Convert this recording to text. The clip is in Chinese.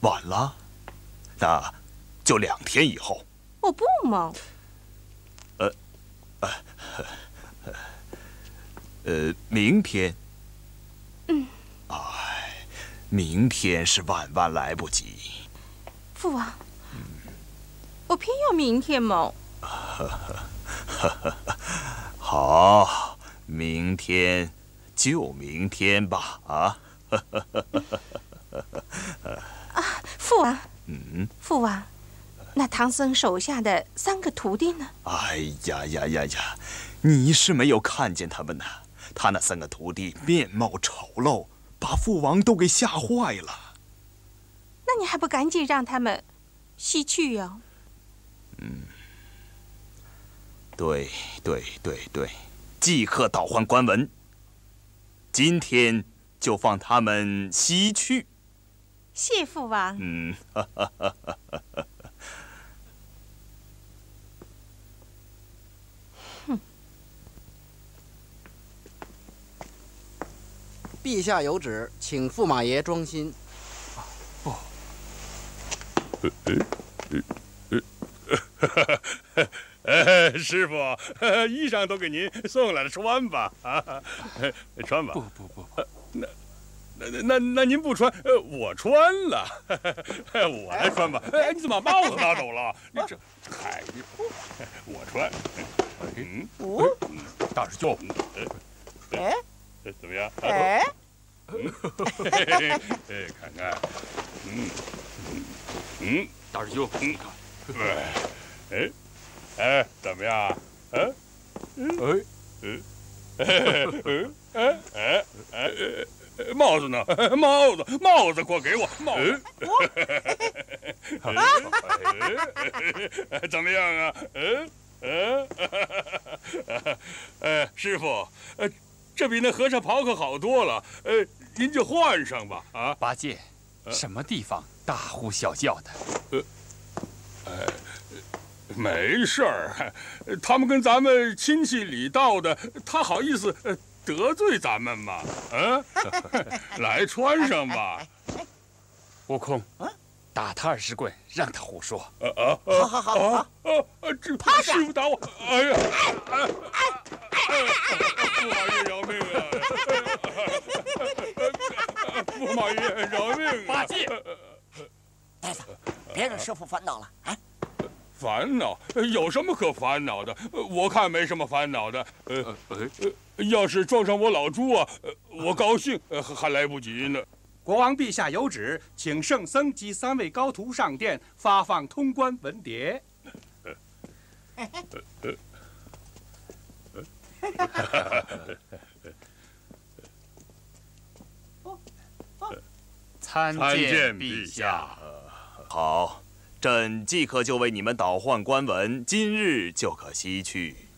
晚了，那就2天以后。 我不嘛。 明天。 嗯。 哎，明天是万万来不及。 父王，我偏要明天嘛。 好，明天就明天吧。啊。 父王。 嗯。 父王，那唐僧手下的3个徒弟呢？ 哎呀，你是没有看见他们呢。他那3个徒弟面貌丑陋，把父王都给吓坏了。 那你还不赶紧让他们西去呀？ 对，即刻倒换官文，今天就放他们西去。 谢父王。 陛下有旨，请驸马爷装新。 师傅，衣裳都给您送来了，穿吧。穿吧。 不， 那您不穿，我穿了，我来穿吧。你怎么把帽子拿走了？你这，嗨，我穿。大师兄，怎么样？看看， 大师兄，你看， 怎么样？帽子呢？帽子，快给我帽子！怎么样啊？师傅，这比那和尚袍可好多了，您就换上吧。啊， 八戒，什么地方大呼小叫的？ 没事儿，他们跟咱们亲戚里道的，他好意思得罪咱们吗？来穿上吧。 悟空，打他20棍，让他胡说。 好， 这师傅打我！哎呀！驸马爷饶命啊！驸马爷饶命啊！ 八戒， 呆子，别让师傅烦恼了啊！ 烦恼？有什么可烦恼的？我看没什么烦恼的。要是撞上我老猪啊，我高兴还来不及呢。 国王陛下有旨，请圣僧及3位高徒上殿发放通关文牒。 参见陛下。 好，朕即刻就为你们倒换官文，今日就可西去。